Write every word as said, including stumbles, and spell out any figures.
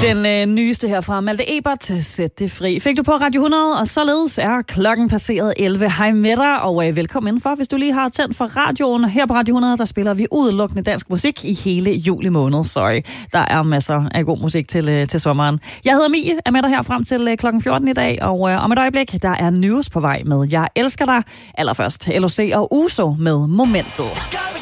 Den øh, nyeste her fra Malte Ebert, Sæt det fri. Fik du på Radio hundrede, og således er klokken passeret elleve. Hej med dig, og øh, velkommen indenfor, hvis du lige har tændt for radioen. Her på Radio hundrede, der spiller vi udelukkende dansk musik i hele juli måned. Sorry, der er masser af god musik til, øh, til sommeren. Jeg hedder Mie, er med dig her frem til øh, klokken fjorten i dag, og øh, om et øjeblik, der er news på vej med Jeg elsker dig. Allerførst L O C og Uso med Momentet.